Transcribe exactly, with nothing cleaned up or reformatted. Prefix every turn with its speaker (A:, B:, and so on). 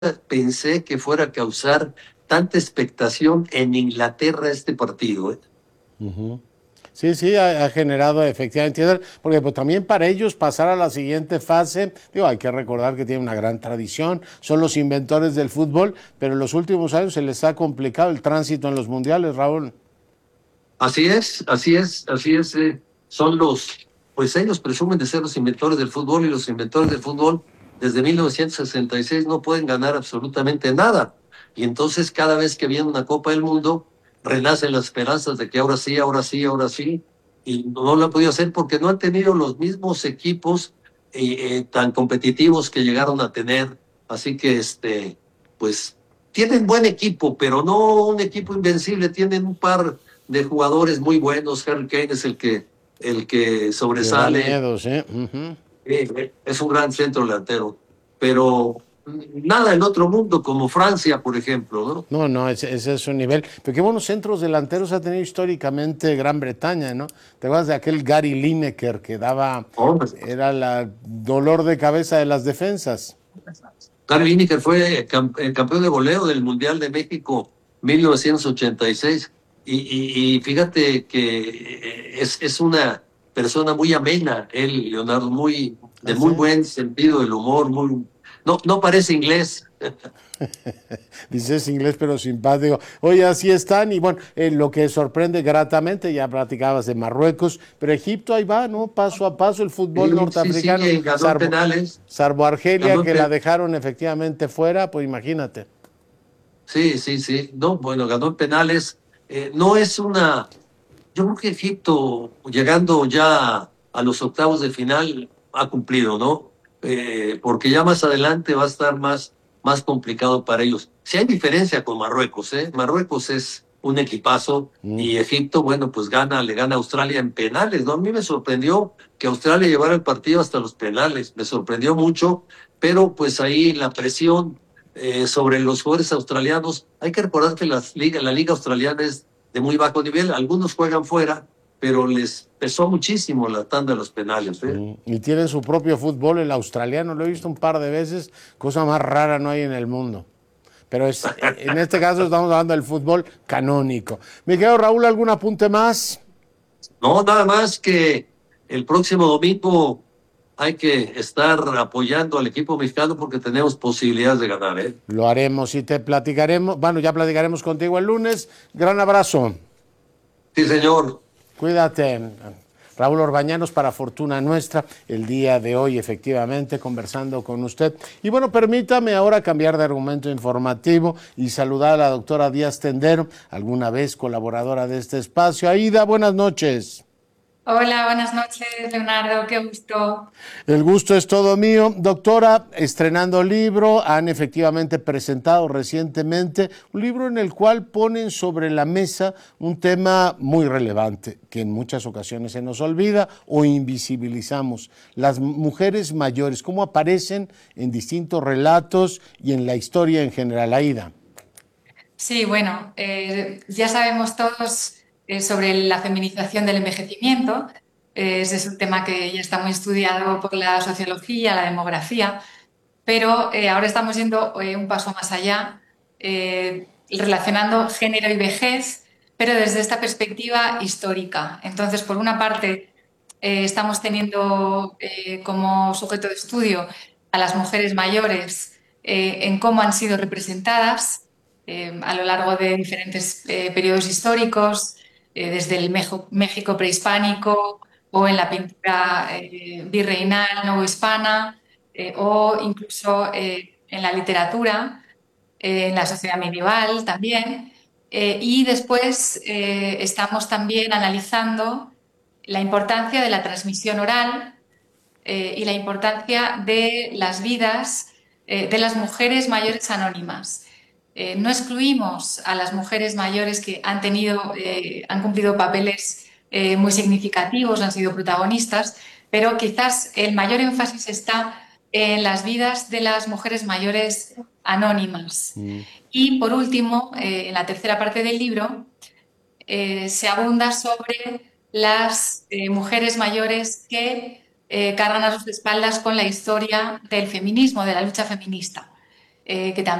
A: pensé que fuera a causar tanta expectación en Inglaterra este partido, ¿eh?
B: Uh-huh. Sí, sí, ha, ha, generado efectivamente, porque pues, también para ellos pasar a la siguiente fase, digo, hay que recordar que tienen una gran tradición, son los inventores del fútbol, pero en los últimos años se les ha complicado el tránsito en los mundiales, Raúl.
A: Así es, así es, así es. Eh, son los, pues ellos presumen de ser los inventores del fútbol y los inventores del fútbol desde mil novecientos sesenta y seis no pueden ganar absolutamente nada. Y entonces cada vez que viene una Copa del Mundo, renacen las esperanzas de que ahora sí, ahora sí, ahora sí. Y no lo han podido hacer porque no han tenido los mismos equipos eh, eh, tan competitivos que llegaron a tener. Así que, este, pues, tienen buen equipo, pero no un equipo invencible. Tienen un par de jugadores muy buenos. Harry Kane es el que, el que
B: Que da
A: sobresale.
B: miedo, ¿sí? Uh-huh.
A: Eh, es un gran centro delantero, pero nada en otro mundo como Francia, por ejemplo, ¿no?
B: No, no, ese, ese, es su nivel. Pero qué buenos centros delanteros ha tenido históricamente Gran Bretaña, ¿no? ¿Te acuerdas de aquel Gary Lineker que daba,
A: Hombre,
B: era la dolor de cabeza de las defensas?
A: Gary Lineker fue cam el campeón de goleo del Mundial de México mil novecientos ochenta y seis y, y, y fíjate que es, es una persona muy amena, él, Leonardo, muy
B: ¿Ah,
A: de muy
B: sí?
A: buen sentido del humor, muy no, no parece inglés.
B: Dices inglés pero simpático. Oye, así están y bueno, eh, lo que sorprende gratamente, ya platicabas de Marruecos, pero Egipto ahí va, ¿no? Paso a paso el fútbol
A: Sí, sí,
B: norteafricano,
A: sí, ganó en
B: salvo,
A: penales,
B: salvo Argelia
A: ganó en
B: que la
A: penales.
B: dejaron efectivamente fuera, pues imagínate.
A: Sí, sí, sí. No, bueno, ganó en penales. Eh, no es una. Yo creo que Egipto, llegando ya a los octavos de final, ha cumplido, ¿no? Eh, porque ya más adelante va a estar más, más complicado para ellos. Sí hay diferencia con Marruecos, ¿eh? Marruecos es un equipazo
B: Mm.
A: y Egipto, bueno, pues gana, le gana a Australia en penales, ¿no? A mí me sorprendió que Australia llevara el partido hasta los penales, me sorprendió mucho, pero pues ahí la presión eh, sobre los jugadores australianos, hay que recordar que las liga, la liga australiana es de muy bajo nivel, algunos juegan fuera, pero les pesó muchísimo la tanda de los penales, ¿eh?
B: Mm. Y tienen su propio fútbol, el australiano, lo he visto un par de veces, cosa más rara no hay en el mundo. Pero es, en este caso estamos hablando del fútbol canónico. Mi querido Raúl, ¿algún apunte más?
A: No, nada más que el próximo domingo hay que estar apoyando al equipo mexicano porque tenemos posibilidades de ganar, ¿eh?
B: Lo haremos y te platicaremos. Bueno, ya platicaremos contigo el lunes. Gran abrazo.
A: Sí, señor.
B: Cuídate. Raúl Orbañanos, para fortuna nuestra, el día de hoy, efectivamente, conversando con usted. Y bueno, permítame ahora cambiar de argumento informativo y saludar a la doctora Díaz Tendero, alguna vez colaboradora de este espacio. Aida, buenas noches.
C: Hola, buenas noches, Leonardo, qué gusto.
B: El gusto es todo mío. Doctora, estrenando libro, han efectivamente presentado recientemente un libro en el cual ponen sobre la mesa un tema muy relevante que en muchas ocasiones se nos olvida o invisibilizamos. Las mujeres mayores, cómo aparecen en distintos relatos y en la historia en general. Aida.
C: Sí, bueno, eh, ya sabemos todos eh, sobre la feminización del envejecimiento. Eh, ese es un tema que ya está muy estudiado por la sociología, la demografía, pero eh, ahora estamos yendo eh, un paso más allá, eh, relacionando género y vejez, pero desde esta perspectiva histórica. Entonces, por una parte, eh, estamos teniendo eh, como sujeto de estudio a las mujeres mayores eh, en cómo han sido representadas eh, a lo largo de diferentes eh, periodos históricos, eh, desde el Mejo, México prehispánico o en la pintura eh, virreinal novohispana eh, o incluso eh, en la literatura, eh, en la sociedad medieval también. Eh, y después eh, estamos también analizando la importancia de la transmisión oral eh, y la importancia de las vidas eh, de las mujeres mayores anónimas. Eh, no excluimos a las mujeres mayores que han tenido, eh, han cumplido papeles eh, muy significativos, han sido protagonistas, pero quizás el mayor énfasis está en las vidas de las mujeres mayores anónimas.
B: Mm.
C: Y por último, eh, en la tercera parte del libro, eh, se abunda sobre las eh, mujeres mayores que eh, cargan a sus espaldas con la historia del feminismo, de la lucha feminista. eh, que también